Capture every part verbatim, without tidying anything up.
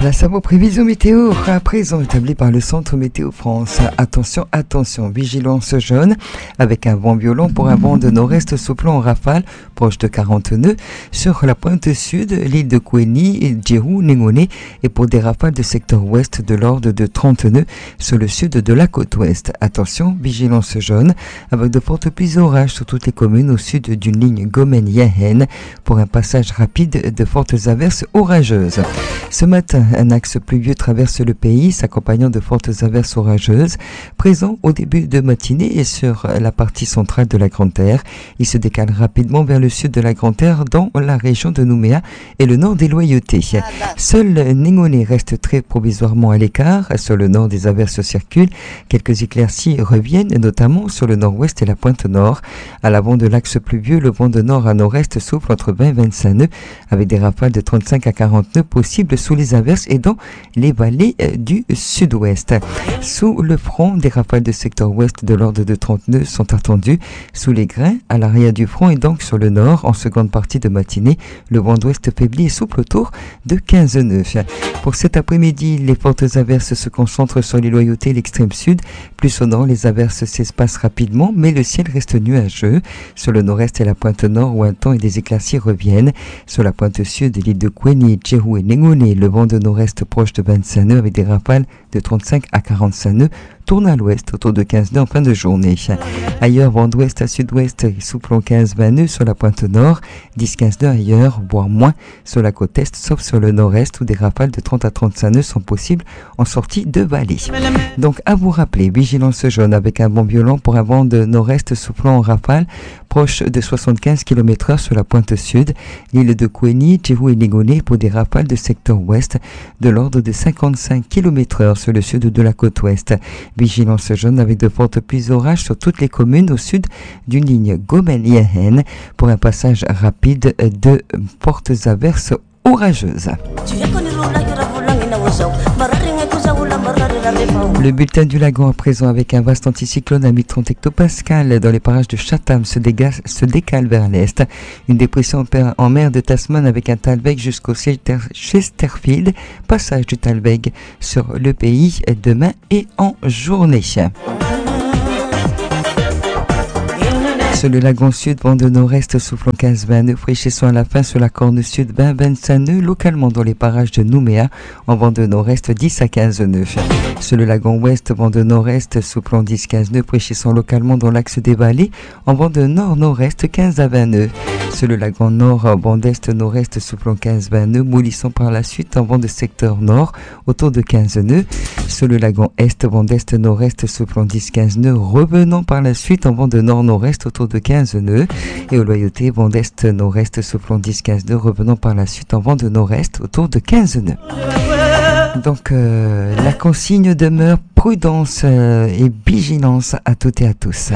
Place à vos prévisions météo, à présent établies par le Centre Météo France. Attention, attention, vigilance jaune, avec un vent violent pour un vent de nord-est souplant en rafale, proche de quarante nœuds, sur la pointe sud, l'île de Kweni, Djerou, Nengone, et pour des rafales de secteur ouest de l'ordre de trente nœuds, sur le sud de la côte ouest. Attention, vigilance jaune, avec de fortes pluies et orages sur toutes les communes au sud d'une ligne Gomen-Yahen, pour un passage rapide de fortes averses orageuses. Ce matin, un axe pluvieux traverse le pays, s'accompagnant de fortes averses orageuses, présent au début de matinée et sur la partie centrale de la Grande Terre. Il se décale rapidement vers le sud de la Grande Terre, dans la région de Nouméa et le nord des Loyautés. Seul Nengone reste très provisoirement à l'écart. Sur le nord, des averses circulent. Quelques éclaircies reviennent, notamment sur le nord-ouest et la pointe nord. À l'avant de l'axe pluvieux, le vent de nord à nord-est souffle entre vingt et vingt-cinq nœuds, avec des rafales de trente-cinq à quarante nœuds possibles sous les averses et dans les vallées du sud-ouest. Sous le front, des rafales de secteur ouest de l'ordre de trente nœuds sont attendues. Sous les grains, à l'arrière du front et donc sur le nord, en seconde partie de matinée, le vent d'ouest faiblit et souffle autour de quinze nœuds. Pour cet après-midi, les fortes averses se concentrent sur les Loyautés et l'extrême sud. Plus au nord, les averses s'espacent rapidement, mais le ciel reste nuageux. Sur le nord-est et la pointe nord, où un temps et des éclaircies reviennent. Sur la pointe sud, l'île de Kweni, Djerou et Nengone, le vent de nord-est proche de vingt-cinq nœuds avec des rafales de trente-cinq à quarante-cinq nœuds, tourne à l'ouest autour de quinze nœuds en fin de journée. Ailleurs, vent d'ouest à sud-ouest, soufflant quinze à vingt nœuds sur la pointe nord, dix à quinze nœuds ailleurs, voire moins sur la côte est, sauf sur le nord-est où des rafales de trente à trente-cinq nœuds sont possibles en sortie de vallée. Donc à vous rappeler, vigilance jaune avec un vent violent pour un vent de nord-est soufflant en rafale, proche de soixante-quinze kilomètres heure sur la pointe sud, l'île de Kweni, Djerou et Nengone pour des rafales de secteur ouest de l'ordre de cinquante-cinq kilomètres heure sur le sud de la côte ouest. Vigilance jaune avec de fortes pluies et orages sur toutes les communes au sud d'une ligne Gomen-Yahen pour un passage rapide de fortes averses orageuses. Le bulletin du lagon à présent avec un vaste anticyclone à mille trente hectopascales dans les parages de Chatham se, dégage, se décale vers l'est. Une dépression en mer de Tasman avec un Talweg jusqu'au Chesterfield. Passage du Talweg sur le pays demain et en journée. Sur le lagon sud, vent de nord-est soufflant quinze à vingt nœuds, fraîchissant à la fin sur la corne sud vingt à vingt-cinq nœuds, localement dans les parages de Nouméa, en vent de nord-est dix à quinze nœuds. Sur le lagon ouest, vent de nord-est soufflant dix à quinze nœuds, fraîchissant localement dans l'axe des vallées, en vent de nord-nord-est quinze à vingt nœuds. Sur le lagon nord, vent d'est-nord-est soufflant quinze à vingt nœuds, moulissant par la suite en vent de secteur nord, autour de quinze nœuds. Sur le lagon est, vent d'est-nord-est soufflant dix à quinze nœuds, revenant par la suite en vent de nord-nord-est autour de quinze nœuds. Et aux Loyautés, vent d'est-nord-est soufflant dix à quinze nœuds, revenant par la suite en vent de nord-est autour de quinze nœuds. Donc euh, la consigne demeure prudence euh, et vigilance à toutes et à tous.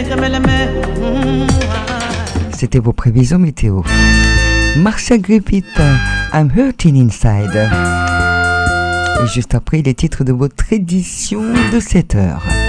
C'était vos prévisions météo. Marcia Griffith, I'm Hurting Inside. Et juste après, les titres de votre édition de sept heures.